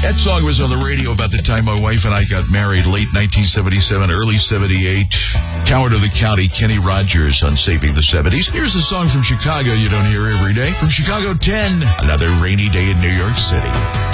That song was on the radio about the time my wife and I got married, late 1977, early 78. Coward of the County, Kenny Rogers on Saving the 70s. Here's a song from Chicago you don't hear every day. From Chicago 10, Another Rainy Day in New York City.